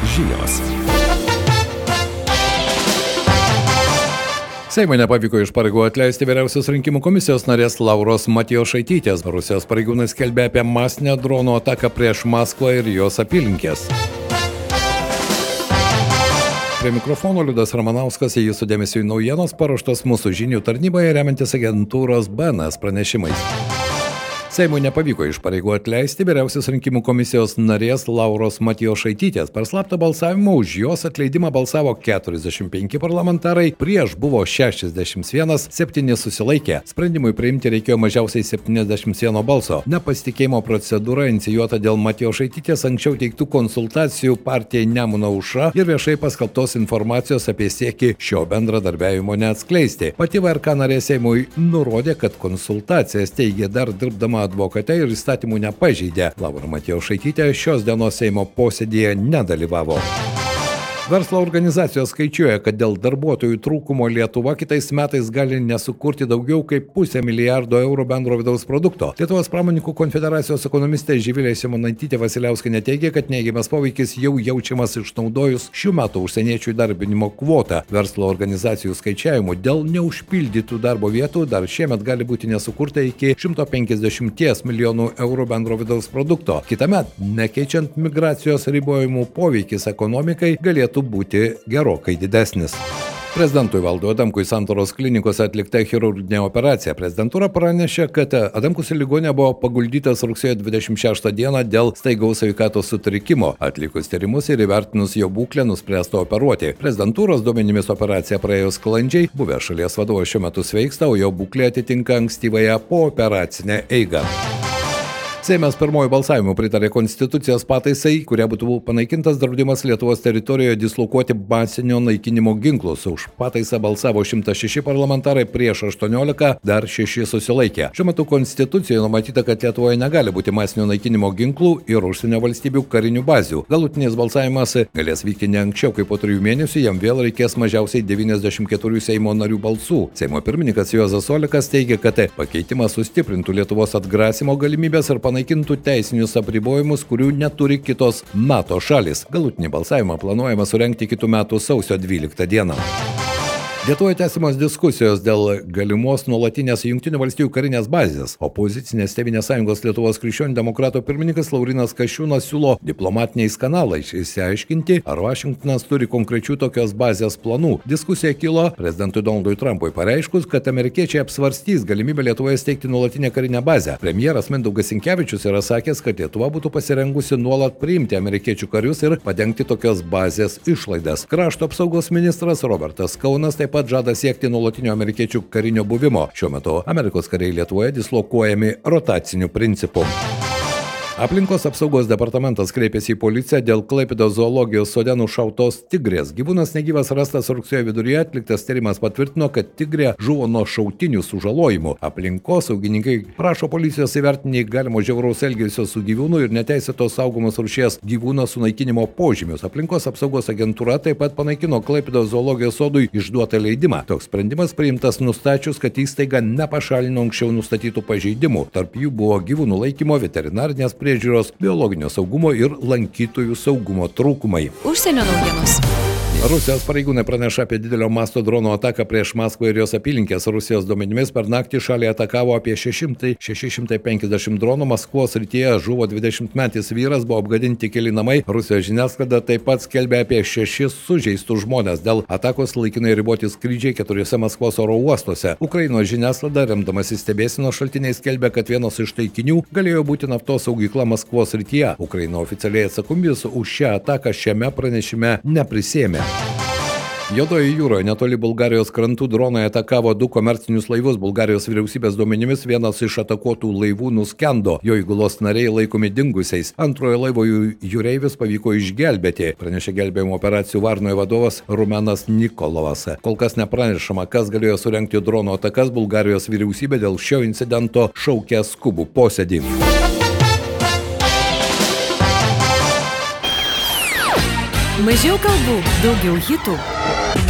Žinios. Seimui nepavyko iš pareigų atleisti vyriausios rinkimų komisijos narės Lauros Matjošaitytės. Rusijos pareigūnai skelbė apie masinę dronų ataką prieš Maskvą ir jos apylinkės. Prie mikrofono Liudas Ramanauskas, jūsų dėmesiui naujienos paruoštos mūsų žinių tarnyboje remiantis agentūros BNS pranešimais. Seimui nepavyko iš pareigų atleisti vyriausios rinkimų komisijos narės Lauros Matjošaitytės. Per slaptą balsavimą už jos atleidimą balsavo 45 parlamentarai, prieš buvo 61, 7 susilaikė. Sprendimui priimti reikėjo mažiausiai 71 balso. Nepasitikėjimo procedūra inicijuota dėl Matjošaitytės anksčiau teiktų konsultacijų partijai Nemuno aušra ir viešai paskelbtos informacijos apie siekį šio bendradarbiavimo neatskleisti. Pati VRK narė Seimui nurodė, kad konsultacijas teigė dar dirbdama advokate ir įstatymų nepažeidė. Laura Matjošaitytė šios dienos Seimo posėdėje nedalyvavo. Verslo organizacijos skaičiuoja, kad dėl darbuotojų trūkumo Lietuva kitais metais gali nesukurti daugiau kaip $500 milijardo bendro vidaus produkto. Lietuvos pramonininkų konfederacijos ekonomistė Živilė Simonaitytė Vasiliauskienė teigia, kad neigiamas poveikis jau jaučiamas išnaudojus šių metų užsieniečių įdarbinimo kvotą. Verslo organizacijų skaičiavimų dėl neužpildytų darbo vietų dar šiemet gali būti nesukurta iki €150 milijonų bendro vidaus produkto. Kitąmet, nekeičiant migracijos ribojimų, poveikis ekonomikai galėtų būti gerokai didesnis. Prezidentui Valdui Adamkui Santaros klinikose atlikta chirurginė operacija. Prezidentūra pranešė, kad Adamkus į ligoninę buvo paguldytas rugsėjo 26 dieną dėl staigaus sveikatos sutrikimo. Atlikus tyrimus ir įvertinus jo būklę nuspręsta operuoti. Prezidentūros duomenimis operacija praėjo sklandžiai, buvęs šalies vadovas šiuo metu sveiksta, o jo būklė atitinka ankstyvąją pooperacinę eigą. Seimas pirmojo balsavimu pritarė konstitucijos pataisai, kuria būtų panaikintas draudimas Lietuvos teritorijoje dislokuoti masinio naikinimo ginklus. Už pataisą balsavo 106 parlamentarai, prieš 18, dar 6 susilaikė. Šiuo metu konstitucijoje numatyta, kad Lietuvoje negali būti masinio naikinimo ginklų ir užsienio valstybių karinių bazių. Galutinis balsavimas galės vykti ne anksčiau kaip po 3 mėnesių, jam vėl reikės mažiausiai 94 Seimo narių balsų. Seimo pirmininkas Juozas Olekas teigia, kad pakeitimas sustiprintų Lietuvos atgrasimo galimybės ir panaikintų teisinius apribojimus, kurių neturi kitos NATO šalis. Galutinį balsavimą planuojama surengti kitų metų sausio 12 dieną. Lietuvoje tęsiamos diskusijos dėl galimos nuolatinės Jungtinių valstijų karinės bazės. Opozicinės Tėvynės sąjungos Lietuvos krikščionių demokratų pirmininkas Laurynas Kasčiūnas siūlo diplomatiniais kanalais išsiaiškinti, ar Vašingtonas turi konkrečių tokios bazės planų. Diskusija kilo prezidentui Donaldui Trumpui pareiškus, kad amerikiečiai apsvarstys galimybę Lietuvoje steigti nuolatinę karinę bazę. Premjeras Mindaugas Sinkevičius yra sakęs, kad Lietuva būtų pasirengusi nuolat priimti amerikiečių karius ir padengti tokios bazės išlaidas. Krašto apsaugos ministras Robertas Kaunas taip pat žada siekti nuolatinio amerikiečių karinio buvimo. Šiuo metu Amerikos kariai Lietuvoje dislokuojami rotaciniu principu. Aplinkos apsaugos departamentas kreipėsi į policiją dėl Klaipėdos zoologijos sode nušautos tigrės. Gyvūnas negyvas rastas rugsėjo viduryje, atliktas tyrimas patvirtino, kad tigrė žuvo nuo šautinių sužalojimų. Aplinkosaugininkai prašo policijos įvertinti galimo žiauraus elgesio su gyvūnu ir neteisėtos saugomos rūšies gyvūno sunaikinimo požymius. Aplinkos apsaugos agentūra taip pat panaikino Klaipėdos zoologijos sodui išduotą leidimą. Toks sprendimas priimtas nustačius, kad įstaiga nepašalino anksčiau nustatytų pažeidimų. Tarp jų buvo gyvūnų laikymo, veterinarinės priežiūros, biologinio saugumo ir lankytojų saugumo trūkumai. Užsienio naujienos. Rusijos pareigūnai praneša apie didelio masto dronų ataką prieš Maskvą ir jos apylinkės. Rusijos duomenimis per naktį šalį atakavo apie 650 dronų. Maskvos srityje žuvo 20-metis vyras, buvo apgadinti keli namai. Rusijos žiniasklaida taip pat skelbė apie 6 sužeistus žmonės. Dėl atakos laikinai riboti skrydžiai 4 Maskvos oro uostuose. Ukrainos žiniasklaida, remdamasi stebėsenos šaltiniais, skelbė, kad vienas iš taikinių galėjo būti naftos saugykla Maskvos srityje. Ukraina oficialiai atsakomybės už šią ataką šiame pranešime neprisėmė. Juodojoje jūroje netoli Bulgarijos krantų dronai atakavo 2 komercinius laivus. Bulgarijos vyriausybės duomenimis vienas iš atakuotų laivų nuskendo. Jo įgulos nariai laikomi dingusiais. Antrojo laivo jūreivius pavyko išgelbėti, pranešė gelbėjimo operacijų Varnoje vadovas Rumenas Nikolovas. Kol kas nepranešama, kas galėjo surengti drono atakas. Bulgarijos vyriausybė dėl šio incidento šaukė skubų posėdį. Mažiau kalbų, daugiau hitų.